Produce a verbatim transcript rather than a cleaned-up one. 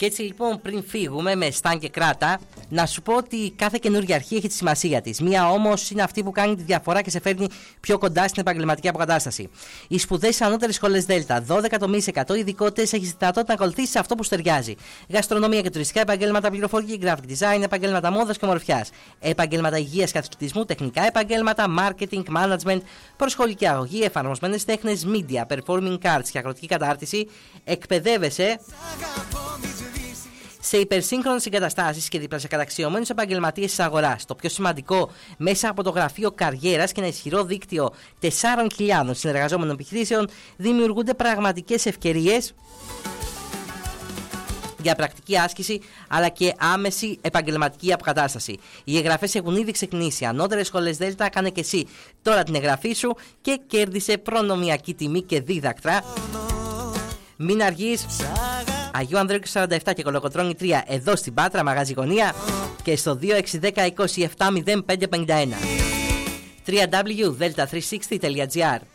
Και έτσι λοιπόν, πριν φύγουμε με Σταν και Κράτα, να σου πω ότι κάθε καινούργια αρχή έχει τη σημασία της. Μία όμως είναι αυτή που κάνει τη διαφορά και σε φέρνει πιο κοντά στην επαγγελματική αποκατάσταση. Οι σπουδές στις ανώτερες σχολές Δέλτα, δώδεκα τομείς, εκατό ειδικότητες, έχεις δυνατότητα να ακολουθήσεις αυτό που σου ταιριάζει. Γαστρονομία και τουριστικά επαγγέλματα, πληροφορική, graphic design, επαγγέλματα μόδας και ομορφιάς, επαγγέλματα υγείας και αθλητισμού, τεχνικά επαγγέλματα, marketing, management, προσχολική αγωγή, εφαρμοσμένες τέχνες, media, performing arts και αγροτική κατάρτιση. Εκπαιδεύεσαι σε υπερσύγχρονες εγκαταστάσεις και διπλασιακαταξιωμένους επαγγελματίες της αγοράς. Το πιο σημαντικό, μέσα από το γραφείο καριέρας και ένα ισχυρό δίκτυο τεσσάρων χιλιάδων συνεργαζόμενων επιχειρήσεων, δημιουργούνται πραγματικές ευκαιρίες για πρακτική άσκηση αλλά και άμεση επαγγελματική αποκατάσταση. Οι εγγραφές έχουν ήδη ξεκινήσει. Ανώτερες σχολές Δέλτα, κάνε και εσύ τώρα την εγγραφή σου και κέρδισε προνομιακή τιμή και δίδακτρα. Μην αργείς. Αγίου Ανδρέου σαράντα επτά και Κολοκοτρώνη τρία, εδώ στην Πάτρα, μαγαζί γωνία, και στο δύο έξι ένα μηδέν είκοσι επτά μηδέν πέντε πενήντα ένα. double-u double-u double-u τελεία delta τριακόσια εξήντα τελεία gr.